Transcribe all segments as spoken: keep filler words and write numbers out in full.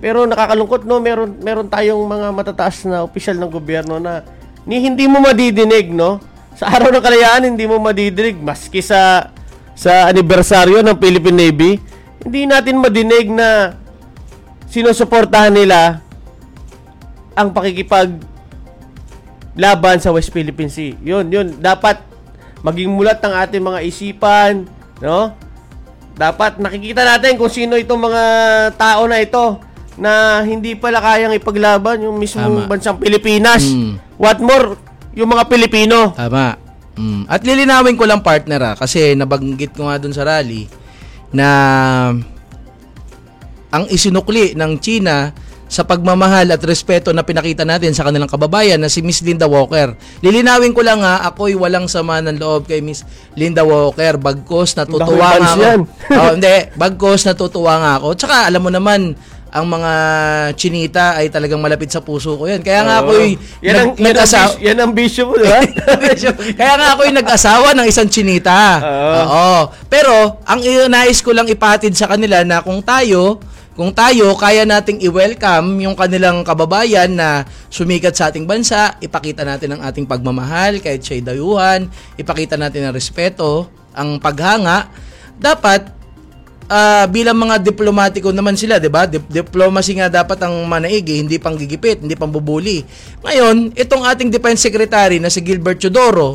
Pero nakakalungkot, no, meron meron tayong mga matataas na opisyal ng gobyerno na ni hindi mo madidinig, no? Sa araw ng kalayaan hindi mo madidinig maski sa sa anibersaryo ng Philippine Navy, hindi natin madinig na sinusuportahan nila ang pakikipag laban sa West Philippine Sea. Yun, yun dapat maging mulat ng ating mga isipan, no? Dapat nakikita natin kung sino itong mga tao na ito na hindi pala kayang ipaglaban yung mismong Tama. Bansang Pilipinas. Mm. What more, yung mga Pilipino. Tama. Mm. At lilinawin ko lang, partner, ah, kasi nabanggit ko nga dun sa rally na ang isinukli ng China sa pagmamahal at respeto na pinakita natin sa kanilang kababayan na si Miss Linda Walker. Lilinawin ko lang, ha, ako'y walang sama ng loob kay Miss Linda Walker. Bagkos natutuwa nga ako. Oh, hindi, bagkos natutuwa nga ako. Tsaka alam mo naman, ang mga chinita ay talagang malapit sa puso ko yan. Kaya nga ako'y yan ang, nag- nag-asawa. Yan ang bisyo mo, diba? Kaya nga ako'y nag-asawa ng isang chinita. Oo. Oo. Pero, ang nais ko lang ipatid sa kanila na kung tayo, kung tayo, kaya nating i-welcome yung kanilang kababayan na sumikat sa ating bansa, ipakita natin ang ating pagmamahal kahit siya'y dayuhan, ipakita natin ang respeto, ang paghanga, dapat Uh, bilang mga diplomatiko naman sila, 'di ba? Dip- diplomacy nga dapat ang manaig, eh, hindi panggigipit, hindi pambubuli. Ngayon, itong ating Defense Secretary na si Gilbert Teodoro,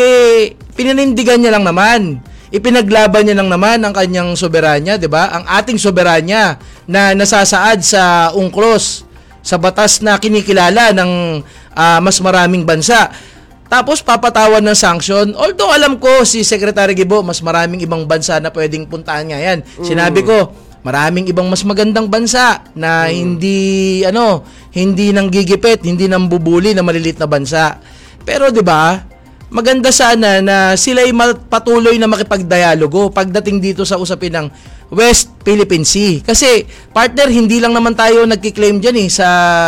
eh pininindigan niya lang naman. Ipinaglaban niya lang naman ang kanyang soberanya, 'di ba? Ang ating soberanya na nasasaad sa U N C L O S, sa batas na kinikilala ng uh, mas maraming bansa. Tapos papatawan ng sanction. Although alam ko si Secretary Gibo, mas maraming ibang bansa na pwedeng puntahan nga yan. Mm. Sinabi ko, maraming ibang mas magandang bansa na mm. hindi ano, hindi nang gigipit, hindi nang bubuli na malilit na bansa. Pero 'di ba? Maganda sana na sila ay patuloy na makipagdialogo pagdating dito sa usapin ng West Philippine Sea. Kasi, partner, hindi lang naman tayo nagki-claim dyan eh, sa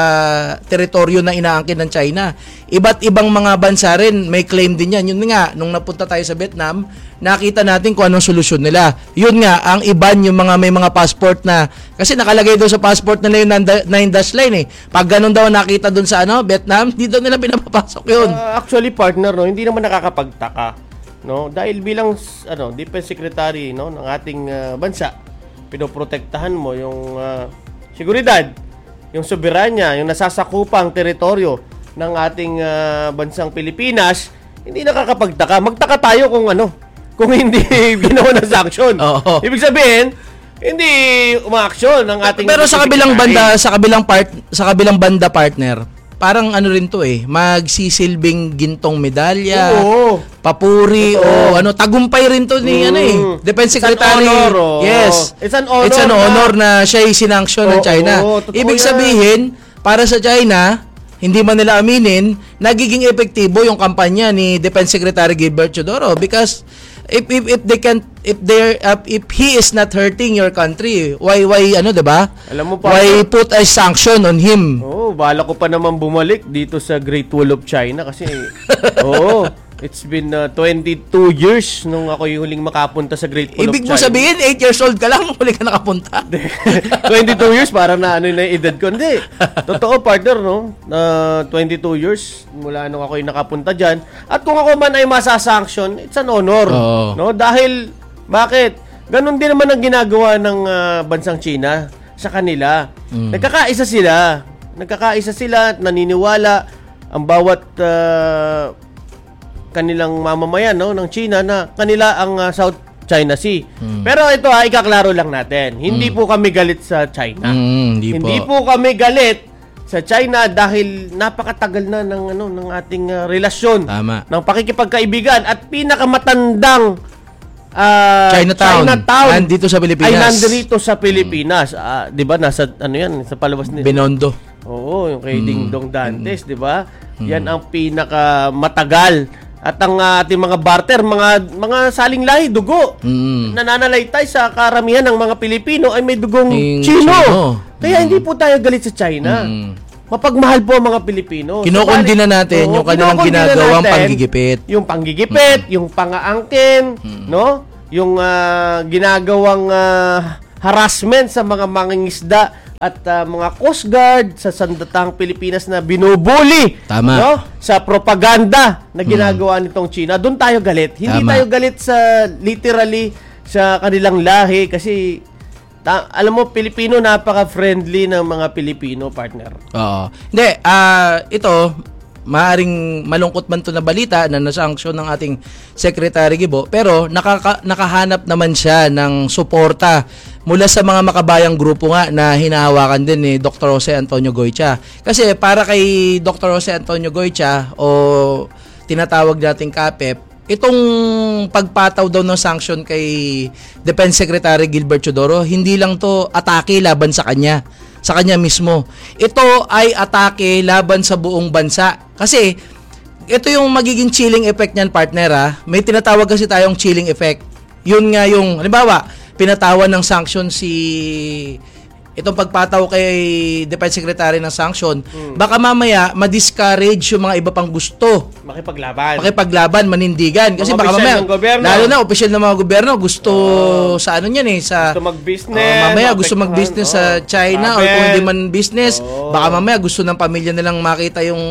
teritoryo na inaangkin ng China. Iba't ibang mga bansa rin may claim din yan. Yun nga, nung napunta tayo sa Vietnam, nakita natin kung anong solusyon nila. Yun nga, ang iban yung mga may mga passport na, kasi nakalagay doon sa passport nila yung nine dash line eh. Pag ganun daw nakita doon sa ano, Vietnam, hindi daw nila pinapapasok yun. Uh, actually, partner, no, hindi naman nakakapagtaka. No, dahil bilang ano, Defense Secretary, no, ng ating uh, bansa, pinoprotektahan mo yung uh, seguridad, yung soberanya, yung nasasakupang teritoryo ng ating uh, bansang Pilipinas. Hindi nakakapagtaka. Magtaka tayo kung ano, kung hindi ginawa ng sanction. Oo. Ibig sabihin, hindi umaaksyon ng ating Pero sa kabilang banda, sa kabilang part, sa kabilang banda, partner, parang ano rin to eh, magsisilbing gintong medalya, Oo. papuri, o ano, tagumpay rin to ni mm. ano eh, Defense Secretary. Honor, oh. Yes. It's an honor. It's an honor na, na siya ay sinanksyon ng China. Oh, Ibig yan. sabihin, para sa China, hindi man nila aminin, nagiging epektibo yung kampanya ni Defense Secretary Gilbert Teodoro because if if if they can if they uh, if he is not hurting your country, why why ano, 'di ba? Alam mo pa, why put a sanction on him? Oh, bala ko pa naman bumalik dito sa Great Wall of China kasi oh, it's been uh, twenty-two years nung ako yung huling makapunta sa Great Wall Ibig of China. Ibig mo sabihin eight years old ka lang nung huli ka nakapunta? twenty-two years para na ano na edad ko. Hindi. Totoo, partner, no? Uh, twenty-two years mula nung ako yung nakapunta diyan. At kung ako man ay masasanction, it's an honor, oh. no? Dahil bakit? Ganon din naman ang ginagawa ng uh, bansang China sa kanila. Mm. Nagkakaisa sila. Nagkakaisa sila at naniniwala ang bawat uh, kanilang mamamayan, no, ng China na kanila ang uh, South China Sea. Mm. Pero ito ha, ikaklaro lang natin. Hindi mm. po kami galit sa China. Mm, hindi, hindi po. po kami galit sa China dahil napakatagal na ng ano ng ating uh, relasyon. Tama. Ng pakikipagkaibigan at pinakamatandang uh, Chinatown. Chinatown nandito sa Pilipinas. Ay nandito sa Pilipinas. Mm. Uh, 'Di ba nasa ano 'yan sa palabas ni Binondo. Oo, yung kay mm. Ding Dong Dantes, mm. 'di ba? Mm. Yan ang pinakamatagal. At ang uh, ating mga barter, mga mga saling lahi, dugo. Mm. Nananalaytay sa karamihan ng mga Pilipino ay may dugong Chino. Chino. Kaya mm. hindi po tayo galit sa China. Mm. Mapagmahal po ang mga Pilipino. Kinukundi na natin so, yung kanilang ginagawang panggigipit. Yung panggigipit, mm. yung pangaangkin, mm. no? Yung uh, ginagawang uh, harassment sa mga mangingisda at uh, mga Coast Guard sa sandatahang Pilipinas na binubuli. Tama. No? Sa propaganda na ginagawa nitong China. Doon tayo galit. Hindi Tama. tayo galit sa literally sa kanilang lahi kasi ta- alam mo, Pilipino, napaka-friendly ng mga Pilipino, partner. Oo. Hindi, ah ito, maaring malungkot man to na balita na nasanksyon ng ating Secretary Gibo, pero nakaka- nakahanap naman siya ng suporta mula sa mga makabayang grupo nga na hinahawakan din ni Doctor Jose Antonio Goycha. Kasi para kay Doctor Jose Antonio Goycha o tinatawag nating K A P E P, itong pagpataw daw ng sanction kay Defense Secretary Gilbert Chodoro, hindi lang to atake laban sa kanya, sa kanya mismo. Ito ay atake laban sa buong bansa. Kasi ito yung magiging chilling effect niyan, partner ha. May tinatawag kasi tayong chilling effect. Yun nga yung, halimbawa, pinatawan ng sanction si itong pagpataw kay Defense Secretary ng sanction, hmm. baka mamaya ma-discourage yung mga iba pang gusto makipaglaban. Makipaglaban, manindigan. Kasi mga baka mamaya, lalo na opisyal ng mga gobyerno, gusto uh, sa ano yan eh, sa gusto mag-business. Uh, mamaya gusto mag-business oh, sa China, or kung hindi man business, oh. baka mamaya gusto ng pamilya nilang makita yung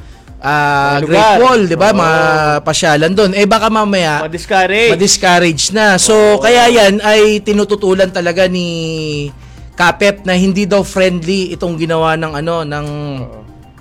Uh, Great Wall, di ba? Oh. Mga pasyalan doon. Eh baka mamaya ma-discourage. Ma-discourage na. So oh. kaya yan ay tinututulan talaga ni K A P E P na hindi daw friendly itong ginawa ng ano ng oh.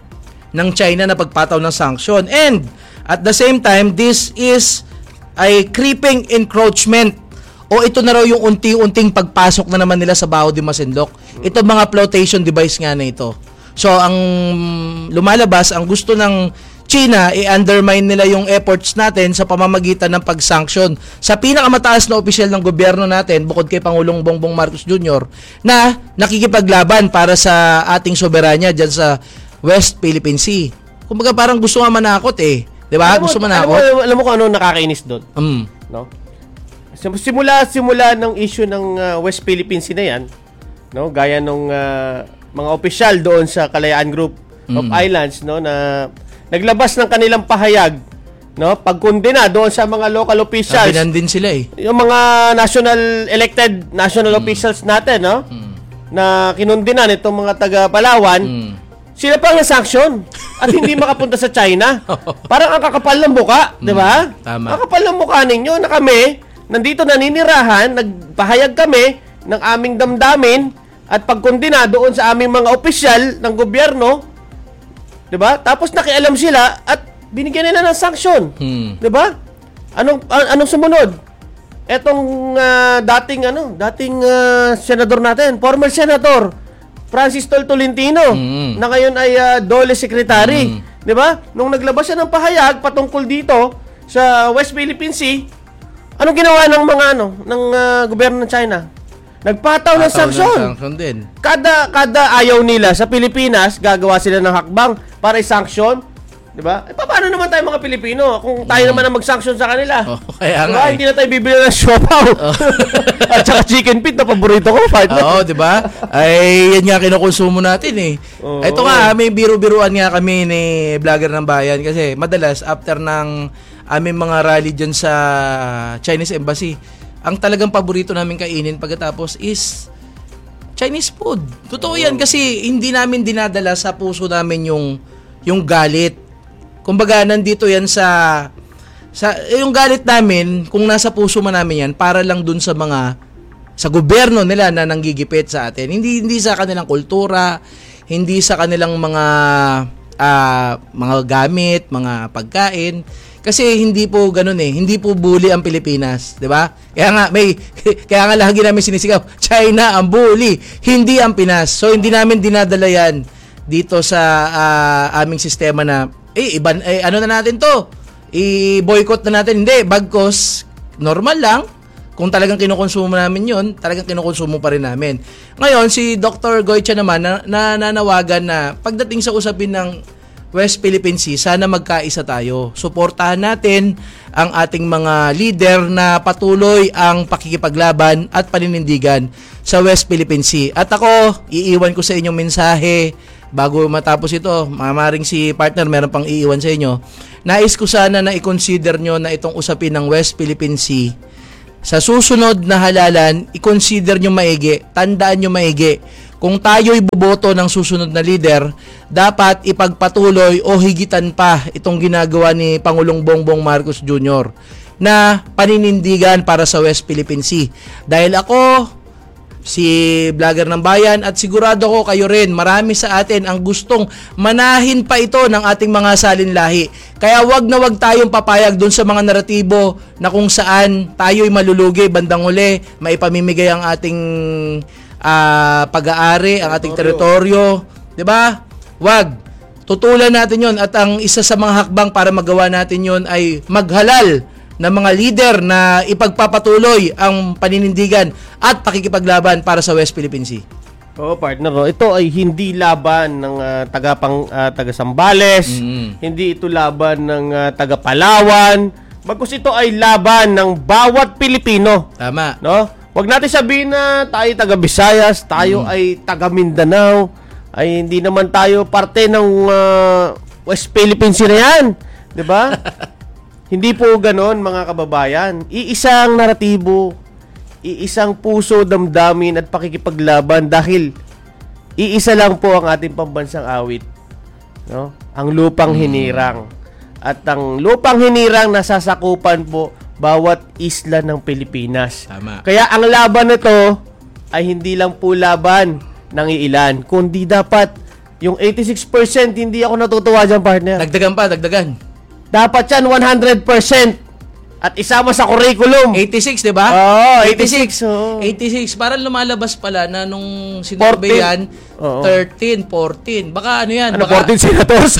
ng China na pagpataw ng sanction. And at the same time, this is ay creeping encroachment. O ito na raw yung unti-unting pagpasok na naman nila sa Baho de Masinloc. Ito mga flotation device nga na ito. So, ang lumalabas, ang gusto ng China, i-undermine nila yung efforts natin sa pamamagitan ng pag-sanction sa pinakamataas na opisyal ng gobyerno natin, bukod kay Pangulong Bongbong Marcos Junior, na nakikipaglaban para sa ating soberanya dyan sa West Philippine Sea. Kumbaga parang gusto nga manakot eh. Di ba? Gusto manakot. Alam mo, alam mo kung ano nakakainis doon? Mm. No? Simula, simula ng issue ng uh, West Philippine Sea na yan, no? Gaya nung Uh, mga opisyal doon sa Kalayaan Group of mm. Islands, no, na naglabas ng kanilang pahayag, no, pagkondena doon sa mga local officials. Sabinan din sila eh. Yung mga national elected national mm. officials natin, no, mm. na kinondena nitong mga taga Palawan, mm. sila pa ang sanction at hindi makapunta sa China. Parang ang kakapal ng muka, mm. 'di ba? Ang kakapal ng muka ninyo na kami nandito naninirahan, nagpahayag kami ng aming damdamin at pagkondena doon sa aming mga opisyal ng gobyerno, 'di ba? Tapos nakialam sila at binigyan nila ng sanction. Hmm. 'Di ba? Anong an- anong sumunod? Etong uh, dating ano, dating uh, senador natin, former senator Francis Tol Tolentino, hmm. na ngayon ay uh, Dole Secretary, hmm. 'di ba? Nung naglabas siya ng pahayag patungkol dito sa West Philippine Sea, anong ginawa ng mga ano, ng uh, gobyerno ng China? Nagpataw ng sanksyon. din. Kada kada ayaw nila sa Pilipinas, gagawa sila ng hakbang para i-sanction, 'di ba? Eh paano naman tayo mga Pilipino kung tayo mm. naman ang mag-sanction sa kanila? Oh, kaya diba? nga. Eh. Hindi na tayo bibili ng siopaw. Oh. At saka chicken feet na paborito ko, partner. Oo, 'di ba? Ay yan nga kinukonsumo natin eh. Oh. Ito nga, may biro-biruan nga kami ni Vlogger ng Bayan kasi madalas after ng aming mga rally diyan sa Chinese Embassy, ang talagang paborito namin kainin pagkatapos is Chinese food. Totoo yan kasi hindi namin dinadala sa puso namin yung yung galit. Kumbaga nandito yan sa sa yung galit namin, kung nasa puso man namin yan, para lang dun sa mga sa gobyerno nila na nanggigipit sa atin. Hindi hindi sa kanilang kultura, hindi sa kanilang mga uh, mga gamit, mga pagkain. Kasi hindi po ganoon eh. Hindi po bully ang Pilipinas, 'di ba? Kaya nga may kaya nga lagi namin sinisigaw, China ang bully, hindi ang Pinas. So hindi namin dinadala yan dito sa uh, aming sistema na eh iban eh, ano na natin 'to? I-boycott na natin. Hindi, bagkos normal lang. Kung talagang kinukonsumo namin 'yon, talagang kinukonsumo pa rin namin. Ngayon si Doctor Goycha naman na, na nanawagan na pagdating sa usapin ng West Philippine Sea, sana magkaisa tayo. Suportahan natin ang ating mga leader na patuloy ang pakikipaglaban at paninindigan sa West Philippine Sea. At ako, iiwan ko sa inyong mensahe bago matapos ito. Mamaring si partner, meron pang iiwan sa inyo. Nais ko sana na i-consider nyo na itong usapin ng West Philippine Sea. Sa susunod na halalan, i-consider nyo maigi, tandaan nyo maigi kung tayo'y boboto ng susunod na leader, dapat ipagpatuloy o higitan pa itong ginagawa ni Pangulong Bongbong Marcos Junior na paninindigan para sa West Philippine Sea. Dahil ako, si Vlogger ng Bayan at sigurado ko kayo rin, marami sa atin ang gustong manahin pa ito ng ating mga salinlahi. Kaya wag na wag tayong papayag doon sa mga naratibo na kung saan tayo'y malulugi bandang huli, maipamimigay ang ating uh, pag-aari, ang ating teritoryo. 'Di ba? Wag. Tutulan natin 'yon at ang isa sa mga hakbang para magawa natin 'yon ay maghalal ng mga leader na ipagpapatuloy ang paninindigan at pakikipaglaban para sa West Philippine Sea. Oo, partner. No? Ito ay hindi laban ng uh, taga-pang, uh, taga-Sambales, mm-hmm. hindi ito laban ng uh, taga-Palawan, bagkus ito ay laban ng bawat Pilipino. Tama. No? Wag natin sabihin na tayo taga-Visayas, tayo mm-hmm. ay taga-Mindanao, ay hindi naman tayo parte ng uh, West Philippine Sea na yan. 'Di ba? Hindi po ganon, mga kababayan. Iisang naratibo, iisang puso, damdamin at pakikipaglaban dahil iisa lang po ang ating pambansang awit. No? Ang lupang hinirang. At ang lupang hinirang nasasakupan po bawat isla ng Pilipinas. Tama. Kaya ang laban nito ay hindi lang po laban ng iilan, kundi dapat yung eighty-six percent, hindi ako natutuwa dyan, partner. Dagdagan pa, dagdagan. Dapat yan one hundred percent at isama sa curriculum. eighty-six, di ba? Oo, eighty-six. Oh. eighty-six. Parang lumalabas pala na nung sinurvey yan, thirteen, fourteen. Baka ano yan? Ano, baka... fourteen senators?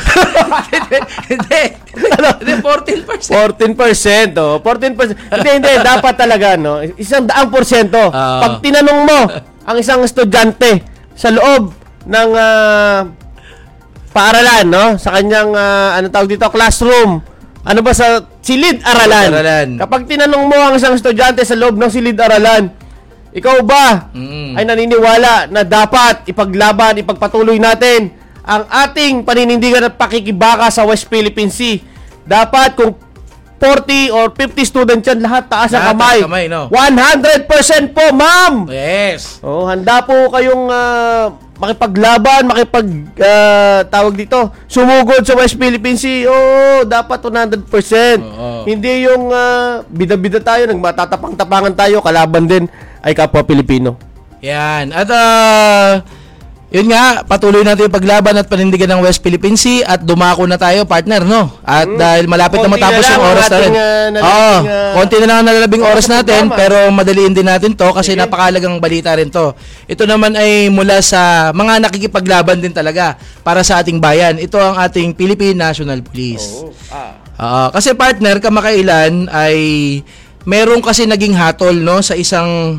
Hindi. Hindi, fourteen percent. fourteen percent, oh. fourteen percent. Hindi, hindi. Dapat talaga, no? Isang daang porsyento. Uh, Pag tinanong mo ang isang estudyante sa loob ng... Uh, paaralan, no? Sa kanyang, uh, ano tawag dito, classroom. Ano ba sa silid-aralan? Aralan. Kapag tinanong mo ang isang estudyante sa loob ng silid-aralan, ikaw ba mm. ay naniniwala na dapat ipaglaban, ipagpatuloy natin ang ating paninindigan at pakikibaka sa West Philippine Sea? Dapat kung forty or fifty students yan, lahat taas ang kamay. kamay no? one hundred percent po, ma'am! Yes! Oh, handa po kayong... Uh, makipaglaban, makipag uh, tawag dito, sumugod sa West Philippine Sea. Oo, dapat one hundred percent. Oo. Hindi yung uh, bida-bida tayo, nagmatatapang-tapangan tayo, kalaban din ay kapwa Pilipino. Yan. At uh, yun nga, patuloy natin yung paglaban at panindigan ng West Philippine Sea at dumako na tayo, partner, no? At hmm. dahil malapit konti na matapos na yung oras natin. Uh, Oo, uh, konti na lang ang nalalabing oras natin, tama. Pero madaliin din natin to kasi okay. Napakalagang balita rin to. Ito naman ay mula sa mga nakikipaglaban din talaga para sa ating bayan. Ito ang ating Philippine National Police. Oh. Ah. Uh, kasi partner, kamakailan ay meron kasi naging hatol, no, sa isang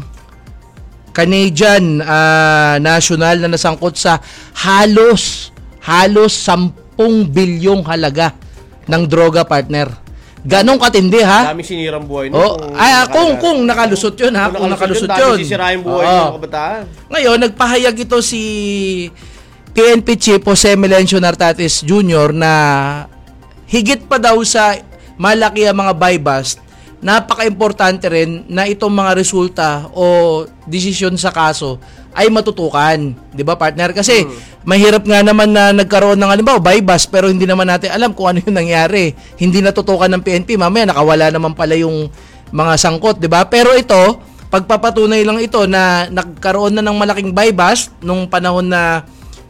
Canadian uh, national na nasangkot sa halos halos sampung bilyong halaga ng droga, partner. Ganong katindi, ha? Daming sinirang buhay no? Oh, kung, ay, kung, kung nakalusot yun, ha? Kung, kung nakalusot yun. Dami sisirahin buhay oh. ng kabataan. Ngayon, nagpahayag ito si P N P Chief Jose Melencio Nartates Junior na higit pa daw sa malaki ang mga buy bust, napaka-importante rin na itong mga resulta o desisyon sa kaso ay matutukan. 'Di ba, partner? Kasi hmm. mahirap nga naman na nagkaroon ng halimbawa buy bust pero hindi naman natin alam kung ano yung nangyari. Hindi natutukan ng P N P, mamaya nakawala naman pala yung mga sangkot, 'di ba? Pero ito, pagpapatunay lang ito na nagkaroon na ng malaking buy bust nung panahon na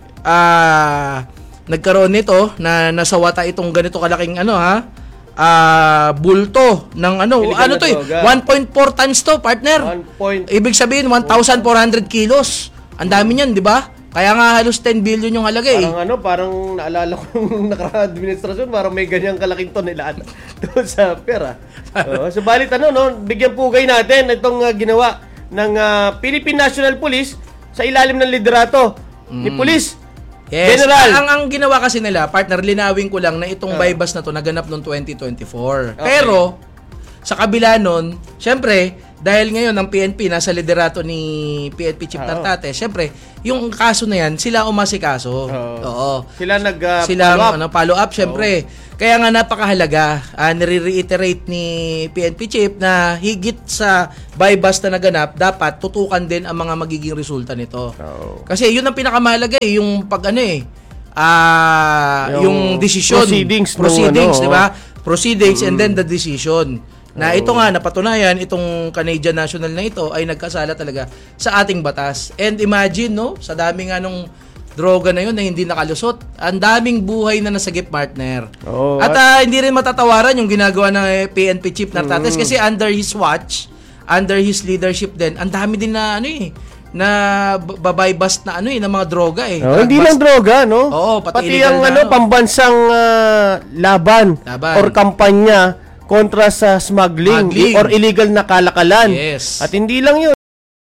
uh, nagkaroon nito na nasawata itong ganito kalaking ano ha Ah, uh, bulto ng ano, illegal ano to eh, one point four tons to, partner. one point Ibig sabihin one thousand four hundred kilos. Ang dami niyan, 'di ba? Kaya nga halos ten billion yung halaga eh. Parang ano, parang naalala ko nung nakaraang administrasyon, parang may ganyang kalaking tonelada doon sa pera. uh, subalit ano, no, bigyan pugay natin itong uh, ginawa ng uh, Philippine National Police sa ilalim ng liderato mm. ni Police Yes. General. Ang, ang ginawa kasi nila, partner, linawin ko lang na itong uh. buy bust na to naganap noong twenty twenty-four. Okay. Pero, sa kabila nun, syempre, dahil ngayon ang P N P nasa liderato ni P N P Chief Oo. Nartate, syempre, yung kaso na yan, sila umasikaso. Oo. Oo. Sila nag uh, Sila follow up. ano, follow up, syempre. Kaya nga napakahalaga, uh, nire-reiterate ni P N P Chief na higit sa buy-bust na naganap, dapat tutukan din ang mga magiging resulta nito. Oo. Kasi yun ang pinakamahalaga eh, yung pag ano eh, ah, Yung yung decision. proceedings nung Proceedings, ano, di ba? Proceedings and then the decision. Na Oo. ito nga, napatunayan, itong Canadian National na ito ay nagkasala talaga sa ating batas. And imagine, no, sa dami nga nung droga na yun na hindi nakalusot, ang daming buhay na nasagip, partner. Oo, at ah, hindi rin matatawaran yung ginagawa ng eh, P N P Chief Nartates kasi under his watch, under his leadership din, ang dami din na ano eh, na babaybast na ano eh, na mga droga eh. Oh, hindi Drug lang bust. droga, no? Oo, pati pati illegal ang na, ano, ano. pambansang ah, laban, Laban. or kampanya kontra sa smuggling, Smuggling. or illegal na kalakalan. Yes. At hindi lang yun.